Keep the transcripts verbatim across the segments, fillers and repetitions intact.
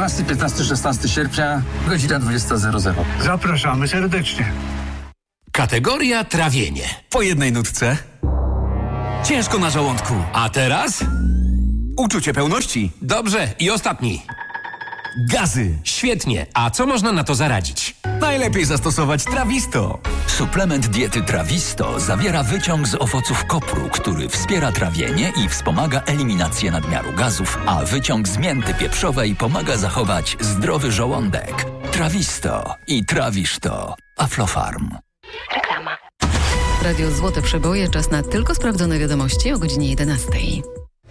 czternastego, piętnastego, szesnastego sierpnia, godzina dwudziesta zero zero. Zapraszamy serdecznie. Kategoria trawienie. Po jednej nutce. Ciężko na żołądku. A teraz? Uczucie pełności. Dobrze, i ostatni. Gazy. Świetnie. A co można na to zaradzić? Najlepiej zastosować Trawisto. Suplement diety Trawisto zawiera wyciąg z owoców kopru, który wspiera trawienie i wspomaga eliminację nadmiaru gazów, a wyciąg z mięty pieprzowej pomaga zachować zdrowy żołądek. Trawisto i trawisz to. Aflofarm. Reklama. Radio Złote Przeboje, czas na tylko sprawdzone wiadomości o godzinie jedenastej.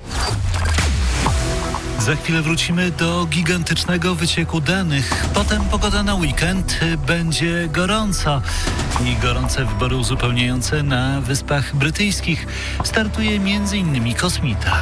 Za chwilę wrócimy do gigantycznego wycieku danych. Potem pogoda na weekend, będzie gorąco. I gorące wybory uzupełniające na Wyspach Brytyjskich. Startuje między innymi Kosmita.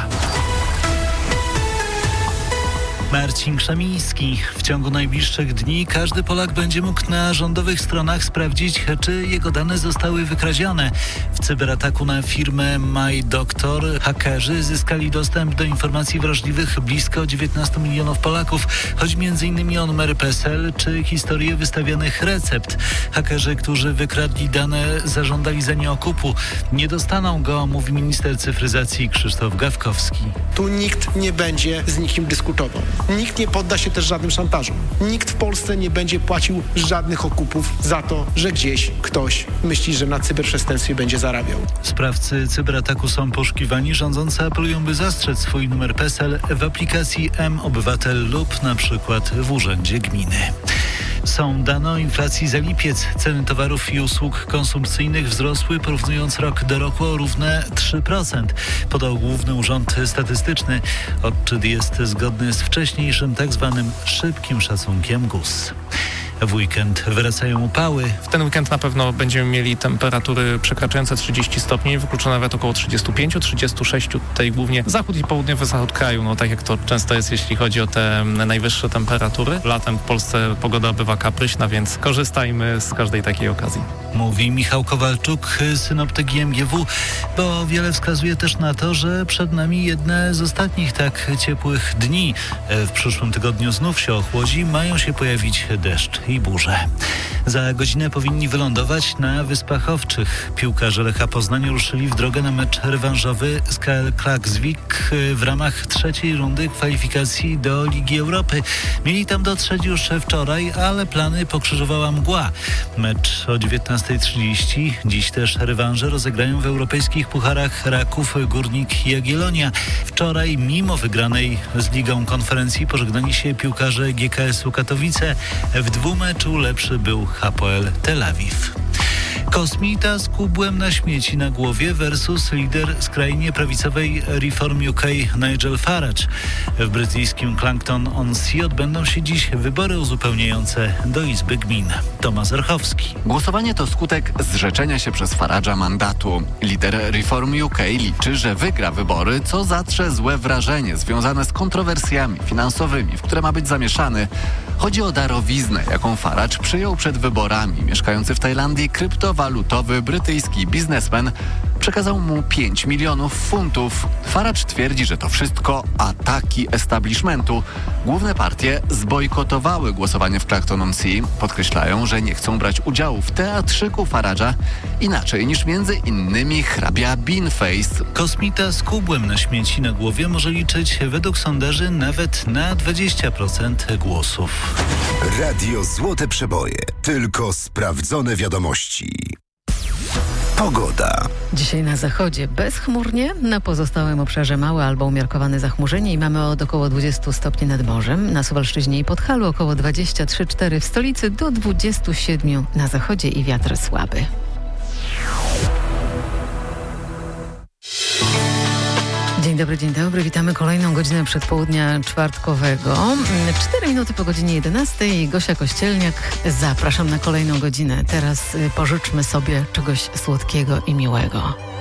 Marcin Krzemiński. W ciągu najbliższych dni każdy Polak będzie mógł na rządowych stronach sprawdzić, czy jego dane zostały wykradzione. W cyberataku na firmę MyDoctor hakerzy zyskali dostęp do informacji wrażliwych blisko dziewiętnastu milionów Polaków. Chodzi m.in. o numery P E S E L czy historię wystawionych recept. Hakerzy, którzy wykradli dane, zażądali za nie okupu. Nie dostaną go, mówi minister cyfryzacji Krzysztof Gawkowski. Tu nikt nie będzie z nikim dyskutował. Nikt nie podda się też żadnym szantażom. Nikt w Polsce nie będzie płacił żadnych okupów za to, że gdzieś ktoś myśli, że na cyberprzestępstwie będzie zarabiał. Sprawcy cyberataku są poszukiwani. Rządzący apelują, by zastrzec swój numer P E S E L w aplikacji M-Obywatel lub na przykład w urzędzie gminy. Są dane o inflacji za lipiec. Ceny towarów i usług konsumpcyjnych wzrosły, porównując rok do roku o równe trzy procent. Podał Główny Urząd Statystyczny. Odczyt jest zgodny z wcześniejszym tak zwanym szybkim szacunkiem G U S. W weekend wracają upały. W ten weekend na pewno będziemy mieli temperatury przekraczające trzydzieści stopni, wykluczone nawet około trzydzieści pięć trzydzieści sześć, tutaj głównie zachód i południowy zachód kraju, no tak jak to często jest, jeśli chodzi o te najwyższe temperatury. Latem w Polsce pogoda bywa kapryśna, więc korzystajmy z każdej takiej okazji. Mówi Michał Kowalczuk, synoptyk G M G W, bo wiele wskazuje też na to, że przed nami jedne z ostatnich tak ciepłych dni. W przyszłym tygodniu znów się ochłodzi, mają się pojawić deszcz i burze. Za godzinę powinni wylądować na Wyspach Owczych. Piłkarze Lecha Poznań ruszyli w drogę na mecz rewanżowy z K L Klaksvik w ramach trzeciej rundy kwalifikacji do Ligi Europy. Mieli tam dotrzeć już wczoraj, ale plany pokrzyżowała mgła. Mecz o dziewiętnasta trzydzieści. Dziś też rewanże rozegrają w europejskich pucharach Raków, Górnik i Jagiellonia. Wczoraj, mimo wygranej z Ligą Konferencji, pożegnali się piłkarze G K S-u Katowice. W dwumeczu lepszy był H P L Tel Awiw. Kosmita z kubłem na śmieci na głowie versus lider skrajnie prawicowej Reform U K Nigel Farage. W brytyjskim Clacton-on-Sea odbędą się dziś wybory uzupełniające do Izby Gmin. Tomasz Orchowski. Głosowanie to skutek zrzeczenia się przez Farage'a mandatu. Lider Reform U K liczy, że wygra wybory, co zatrze złe wrażenie związane z kontrowersjami finansowymi, w które ma być zamieszany. Chodzi o darowiznę, jaką Farage przyjął przed wyborami. Mieszkający w Tajlandii kryptowalutowy brytyjski biznesmen przekazał mu pięć milionów funtów. Farage twierdzi, że to wszystko ataki establishmentu. Główne partie zbojkotowały głosowanie w Clacton-on-Sea. Podkreślają, że nie chcą brać udziału w teatrzyku Farage'a inaczej niż między innymi hrabia Beanface. Kosmita z kubłem na śmieci na głowie może liczyć według sondaży nawet na dwadzieścia procent głosów. Radio Złote Przeboje. Tylko sprawdzone wiadomości. Pogoda. Dzisiaj na zachodzie bezchmurnie, na pozostałym obszarze małe albo umiarkowane zachmurzenie i mamy od około dwudziestu stopni nad morzem. Na Suwalszczyźnie i Podhalu około dwadzieścia trzy cztery, w stolicy do dwudziestu siedmiu na zachodzie i wiatr słaby. Dzień dobry, dzień dobry. Witamy kolejną godzinę przedpołudnia czwartkowego. Cztery minuty po godzinie jedenastej. Gosia Kościelniak. Zapraszam na kolejną godzinę. Teraz pożyczmy sobie czegoś słodkiego i miłego.